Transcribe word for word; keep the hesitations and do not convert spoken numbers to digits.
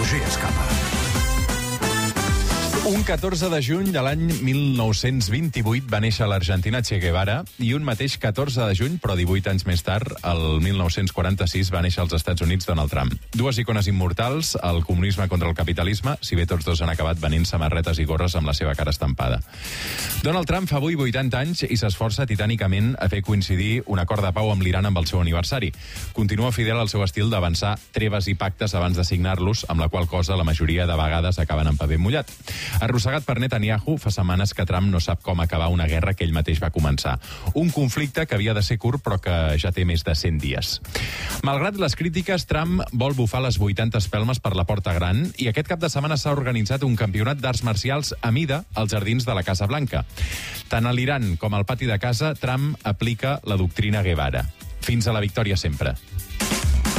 Roger Escapa. Un catorze de juny de l'any mil nou-cents vint-i-vuit va néixer a l'Argentina Che Guevara i un mateix catorze de juny, però divuit anys més tard, el mil nou-cents quaranta-sis, va néixer als Estats Units Donald Trump. Dues icones immortals, el comunisme contra el capitalisme, si bé tots dos han acabat venint samarretes i gorres amb la seva cara estampada. Donald Trump fa avui vuitanta anys i s'esforça titànicament a fer coincidir un acord de pau amb l'Iran amb el seu aniversari. Continua fidel al seu estil d'avançar treves i pactes abans de signar-los, amb la qual cosa la majoria de vegades acaben en paper mullat. Arrossegat per Netanyahu, fa setmanes que Trump no sap com acabar una guerra que ell mateix va començar. Un conflicte que havia de ser curt, però que ja té més de cent dies. Malgrat les crítiques, Trump vol bufar les vuitanta espelmes per la porta gran i aquest cap de setmana s'ha organitzat un campionat d'arts marcials a mida als jardins de la Casa Blanca. Tant a l'Iran com al pati de casa, Trump aplica la doctrina Guevara. Fins a la victòria sempre.